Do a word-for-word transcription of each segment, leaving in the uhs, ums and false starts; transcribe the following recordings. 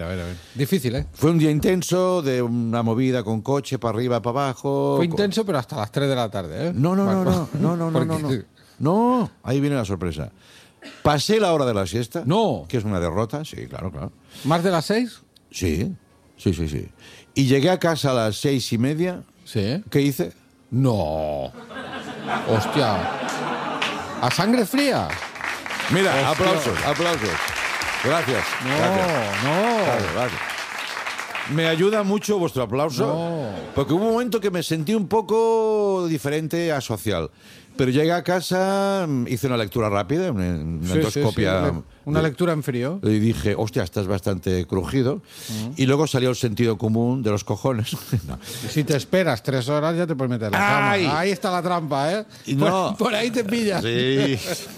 A ver, a ver. Difícil, ¿eh? Fue un día intenso, de una movida con coche para arriba, para abajo. Fue intenso, pero hasta las tres de la tarde, ¿eh? No, no, no, no, no, no, no, no, no. No, ahí viene la sorpresa. Pasé la hora de la siesta. No. Que es una derrota, sí, claro, claro. ¿Más de las seis? Sí, sí, sí, sí. Y llegué a casa a las seis y media. Sí. ¿Qué hice? No. Hostia. ¿A sangre fría? Mira, Hostia. aplausos, aplausos. Gracias. No, gracias. no. Gracias, gracias. Me ayuda mucho vuestro aplauso, No. porque hubo un momento que me sentí un poco diferente a social. Pero llegué a casa, hice una lectura rápida, una, una Sí, endoscopia. sí, sí. Una de- lectura en frío. Y dije, hostia, estás bastante crujido. Uh-huh. Y luego salió el sentido común de los cojones. No. Si te esperas tres horas ya te puedes meter en la cama. ¡Ay! Ahí está la trampa, ¿eh? Y no. Por, por ahí te pillas. Sí.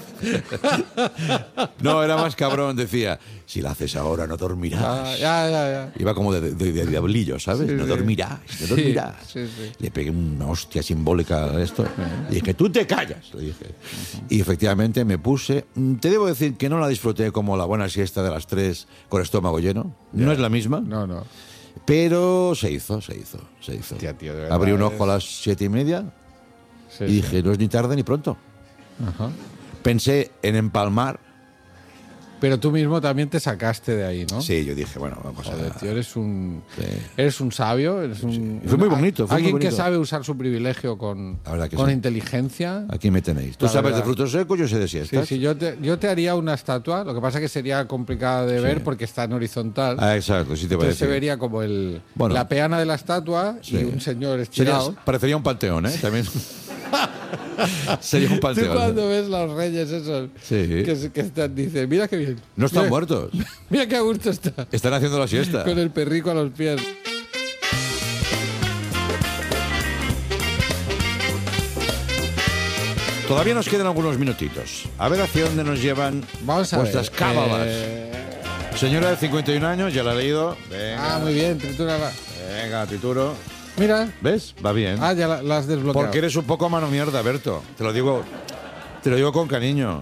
No, era más cabrón, decía, si la haces ahora no dormirás. Ah, ya, ya, ya. Iba como de, de, de diablillo, ¿sabes? Sí, no sí. dormirás, no Sí, dormirás. sí, sí. Le pegué una hostia simbólica a esto. Y dije, tú te callas, le dije. Y efectivamente me puse. Te debo decir que no la disfruté como la buena siesta de las tres con estómago lleno. No es la misma. No, no. Pero se hizo, se hizo, se hizo. Hostia, tío, de verdad Abrí un es- ojo a las siete y media Sí, y sí. dije, no es ni tarde ni pronto. Ajá. Pensé en empalmar. Pero tú mismo también te sacaste de ahí, ¿no? Sí, yo dije, bueno, vamos Joder, a... tío, eres un, Sí. eres un sabio, eres un... Fue muy bonito, fue muy Alguien que bonito. sabe usar su privilegio con, La verdad que con sí. inteligencia. Aquí me tenéis. Tú La sabes verdad. de frutos secos, yo sé de Sí, siestas. sí, yo te, yo te haría una estatua, lo que pasa que sería complicada de ver porque está en horizontal. Ah, exacto, sí te voy a Entonces se decir. vería como el, Bueno. la peana de la estatua Sí. y un señor Sería- estirado. parecería un panteón, ¿eh? También. Sería un Tú panteón. cuando ves los reyes esos Sí. que, se- que están, dice, mira qué bien. No están Mira- muertos. Mira qué a gusto está. Están haciendo la siesta. Con el perrico a los pies. Todavía nos quedan algunos minutitos. A ver hacia dónde nos llevan Vamos a vuestras ver. cábalas. Eh, Señora de cincuenta y un años, ya la he leído. Venga, Ah, muy bien, tritúrala. venga, trituro. Mira. ¿Ves? Va bien. Ah, ya la, la has desbloqueado. Porque eres un poco mano mierda, Berto. Te lo digo, te lo digo con cariño.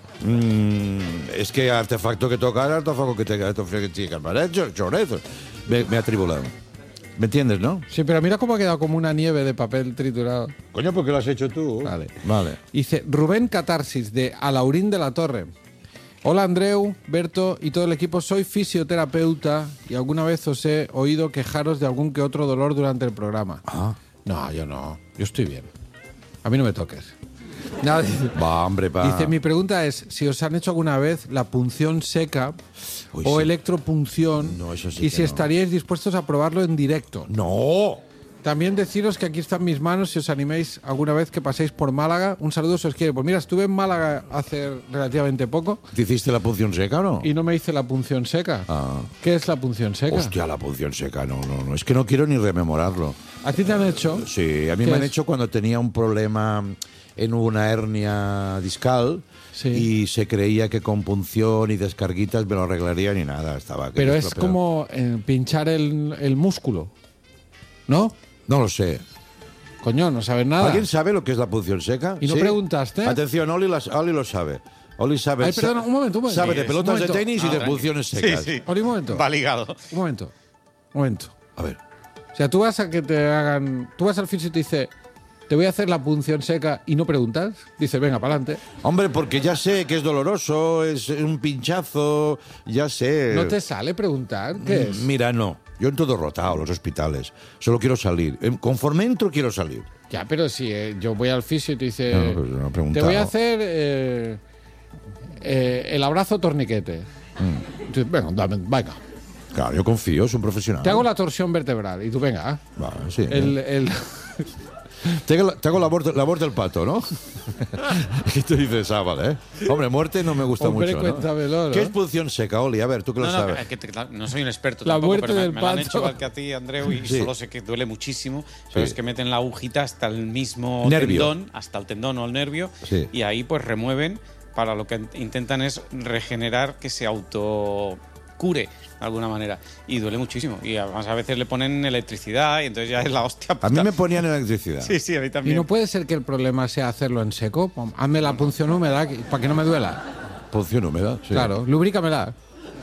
Mm, es que artefacto que tocar, artefacto que te que chicas, ¿vale? Chorizo. Me, me ha tribulado. ¿Me entiendes, no? Sí, pero mira cómo ha quedado como una nieve de papel triturado. Coño, ¿por qué lo has hecho tú? Vale. Vale. Dice Rubén Catarsis de Alaurín de la Torre. Hola Andreu, Berto y todo el equipo. Soy fisioterapeuta y alguna vez os he oído quejaros de algún que otro dolor durante el programa. Ah. No, yo no. Yo estoy bien. A mí no me toques. Nada, dice, Va, hombre, va. dice, mi pregunta es si os han hecho alguna vez la punción seca Uy, o sí. electropunción No, eso sí y que si no. estaríais dispuestos a probarlo en directo. ¡No! También deciros que aquí están mis manos si os animéis alguna vez que paséis por Málaga. Un saludo si os quiere. Pues mira, estuve en Málaga hace relativamente poco ¿Te hiciste la punción seca o no? y no me hice la punción seca. Ah. ¿Qué es la punción seca? Hostia, la punción seca, no, no, no. Es que no quiero ni rememorarlo. ¿A ti te han hecho? Sí, a mí ¿Qué me han es? hecho cuando tenía un problema en una hernia discal Sí. y se creía que con punción y descarguitas me lo arreglaría ni nada. Estaba Pero es estropeado. como eh, pinchar el, el músculo. ¿No? No lo sé. Coño, no sabes nada. ¿Alguien sabe lo que es la punción seca? ¿Y no ¿Sí? preguntaste? Atención, Oli, las- Oli lo sabe. Oli sabe. Ay, perdona, un momento, un momento. Sabe de Un pelotas de momento. tenis y Ah, de tranqui. punciones secas. Sí, sí. Ori, un momento. Va ligado. Un momento. Un momento. A ver. O sea, tú vas a que te hagan... Tú vas al fisio y te dice... Te voy a hacer la punción seca y no preguntas. Dices, venga, para adelante. Hombre, porque ya sé que es doloroso, es un pinchazo, ya sé. ¿No te sale preguntar? ¿Qué es? Mira, no. Yo en todo rotado, los hospitales. Solo quiero salir. Em, Conforme entro, quiero salir. Ya, pero si eh, yo voy al fisio y te dice... No, pues no he te preguntado. voy a hacer eh, eh, el abrazo torniquete. Mm. Y tú, venga, dame, venga. Claro, yo confío, es un profesional. Te hago la torsión vertebral. Y tú, venga. Vale, sí. El, el... Te hago, la- te hago la, voz, la voz del pato, ¿no? Y tú dices, ah, vale, ¿eh? Hombre, muerte no me gusta Hombre, mucho, ¿no? cuéntamelo, ¿no? ¿Qué es punción seca, Oli? A ver, tú que lo No, no, sabes. que te- claro, no soy un experto La tampoco, muerte pero me, del me lo han pato. hecho igual que a ti, Andreu, y Sí. solo sé que duele muchísimo. Pero Sí. es que meten la agujita hasta el mismo Nervio. tendón, hasta el tendón o el nervio, Sí. y ahí pues remueven, para lo que intentan es regenerar que se autocure de alguna manera. Y duele muchísimo. Y además a veces le ponen electricidad y entonces ya es la hostia. A mí puta. me ponían electricidad. Sí, sí, a mí Y también. no puede ser que el problema sea hacerlo en seco. Hazme la punción húmeda que- para que no me duela. Punción húmeda, sí. Claro, lubrícamela.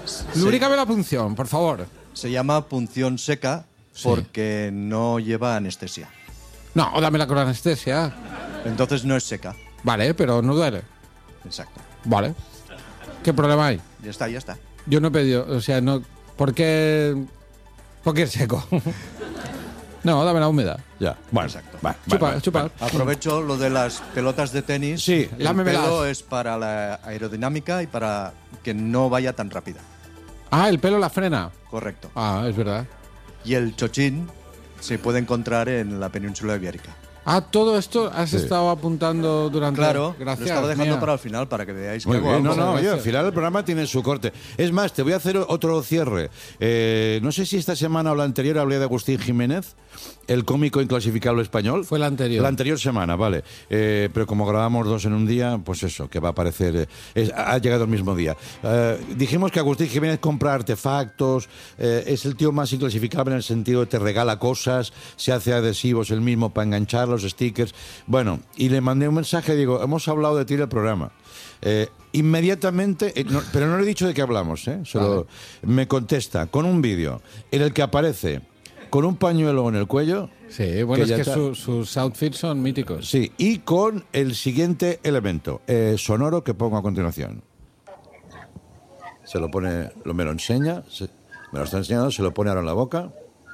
Lubrícame la punción, por favor. Se llama punción seca porque no lleva anestesia. No, dámela con anestesia. Entonces no es seca. Vale, pero no duele. Exacto. Vale. ¿Qué problema hay? Ya está, ya está. Yo no he pedido, o sea, no... ¿Por qué...? ¿Por qué es seco? No, dame la húmeda. Ya, bueno, Exacto. va, Chupa, va, va, chupa. va. Aprovecho lo de las pelotas de tenis. Sí, el lámemelas. pelo es para la aerodinámica y para que no vaya tan rápida. Ah, el pelo la frena. Correcto. Ah, es verdad. Y el chochín se puede encontrar en la península ibérica. Ah, todo esto has Sí. estado apuntando durante... Claro, Gracias, lo estaba dejando mía. para el final para que veáis que Muy hago bien, no, algo. no, oye, gracias. al final el programa tiene su corte. Es más, te voy a hacer otro cierre. Eh, no sé si esta semana o la anterior hablé de Agustín Jiménez, el cómico inclasificable español. Fue la anterior. La anterior semana, vale. Eh, pero como grabamos dos en un día, pues eso, que va a aparecer... eh, es- ha llegado el mismo día. Eh, dijimos que Agustín Jiménez compra artefactos, eh, es el tío más inclasificable en el sentido de te regala cosas, se hace adhesivos él mismo para enganchar los stickers. Bueno, y le mandé un mensaje, digo, hemos hablado de ti en el programa. Eh, inmediatamente, eh, no- pero no le he dicho de qué hablamos, ¿eh? Solo me contesta con un vídeo en el que aparece con un pañuelo en el cuello. Sí, bueno, que ya es que está- su- sus outfits son míticos. Sí, y con el siguiente elemento eh, sonoro que pongo a continuación. Se lo pone, lo, me lo enseña, se- me lo está enseñando, se lo pone ahora en la boca.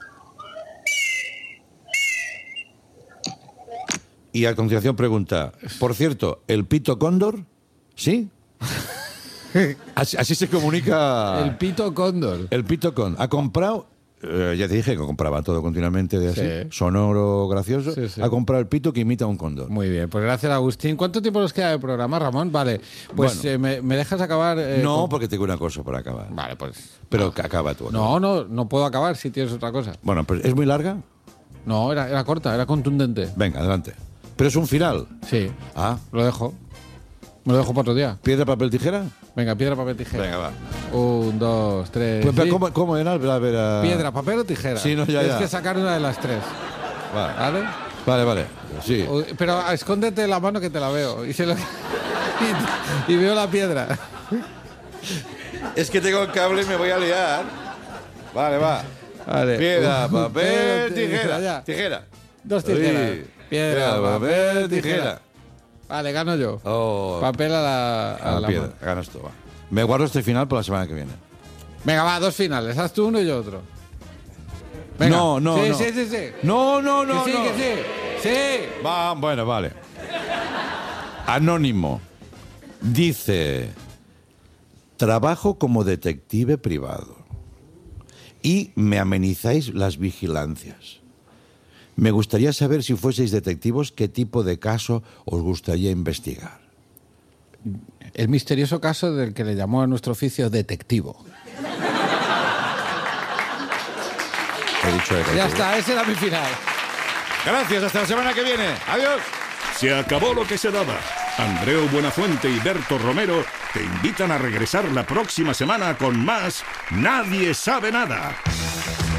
Y a continuación pregunta, por cierto, ¿el pito cóndor? ¿Sí? Así, así se comunica El pito cóndor. el pito cóndor. Ha comprado, eh, ya te dije que compraba todo continuamente de así, Sí. sonoro, gracioso. Sí, sí. Ha comprado el pito que imita a un cóndor. Muy bien, pues gracias Agustín. ¿Cuánto tiempo nos queda de programa, Ramón? Vale, pues Bueno. eh, me, me dejas acabar? eh, No, con- porque tengo una cosa para acabar. Vale, pues... Pero que acaba tú. acaba. No, no, no puedo acabar si tienes otra cosa. Bueno, pues ¿es muy larga? No, era, era corta, era contundente. Venga, adelante. Pero es un final. Sí, Ah, lo dejo. Me lo dejo para otro día. ¿piedra, papel, tijera? Venga, piedra, papel, tijera. Venga, va. Un, dos, tres... Pues, pero sí. ¿cómo, ¿Cómo era? A ver, a ver, a- Piedra, papel o tijera. Sí, no, ya, Tienes ya. que sacar una de las tres. Vale, ¿Vale? vale. vale. Sí. O- Pero ah, escóndete la mano que te la veo. Y, se lo- y, y veo la piedra. Es que tengo el cable y me voy a liar. Vale, va. Vale. Piedra, Un, papel, piedra, tijera. ya. Tijera. Dos tijeras. Uy. Piedra, papel, tijera. Vale, gano yo. Oh, Papel a la, a a la la piedra. mano. Ganas tú, va. Me guardo este final para la semana que viene. Venga, va, dos finales. Haz tú uno y yo otro. Venga. No, no, sí, no. Sí, sí, sí. No, no, no, que sí, no. que sí. Sí. Va, bueno, vale. Anónimo. Dice, trabajo como detective privado y me amenizáis las vigilancias. Me gustaría saber, si fueseis detectivos, qué tipo de caso os gustaría investigar. El misterioso caso del que le llamó a nuestro oficio detectivo. He dicho detective. Ya está, ese era mi final. Gracias, hasta la semana que viene. Adiós. Se acabó lo que se daba. Andreu Buenafuente y Berto Romero te invitan a regresar la próxima semana con más Nadie sabe nada.